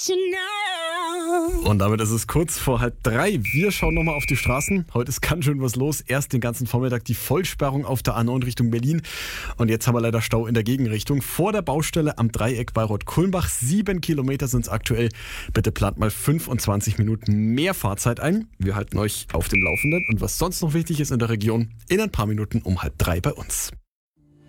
Und damit ist es kurz vor 2:30. Wir schauen nochmal auf die Straßen. Heute ist ganz schön was los. Erst den ganzen Vormittag die Vollsperrung auf der A9 Richtung Berlin. Und jetzt haben wir leider Stau in der Gegenrichtung. Vor der Baustelle am Dreieck bei Rot-Kulmbach. 7 Kilometer sind es aktuell. Bitte plant mal 25 Minuten mehr Fahrzeit ein. Wir halten euch auf dem Laufenden. Und was sonst noch wichtig ist in der Region, in ein paar Minuten um 2:30 bei uns.